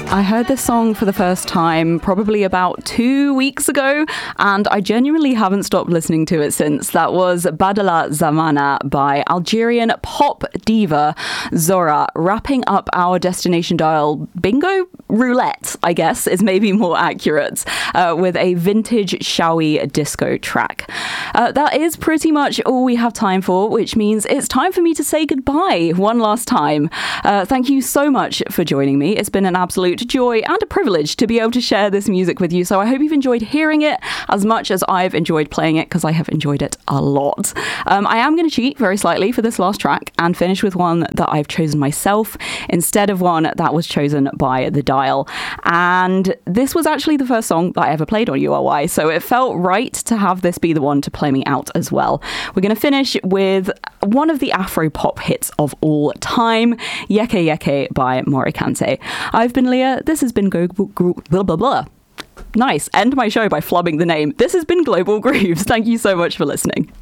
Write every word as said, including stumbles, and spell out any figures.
I heard this song for the first time probably about two weeks ago, and I genuinely haven't stopped listening to it since. That was Badala Zamana by Algerian pop diva Zora, wrapping up our Destination Dial bingo roulette, I guess, is maybe more accurate, uh, with a vintage Shawi disco track. Uh, that is pretty much all we have time for, which means it's time for me to say goodbye one last time. Uh, thank you so much for joining me. It's been an absolute joy and a privilege to be able to share this music with you. So I hope you've enjoyed hearing it as much as I've enjoyed playing it, because I have enjoyed it a lot. Um, I am going to cheat very slightly for this last track and finish with one that I've chosen myself instead of one that was chosen by The Dial. And this was actually the first song that I ever played on U R Y, so it felt right to have this be the one to play me out as well. We're going to finish with one of the Afro pop hits of all time, Yeke Yeke by Morikante. I've been Leah. This has been Go blah blah blah. Nice. End my show by flubbing the name. This has been Global Grooves. Thank you so much for listening.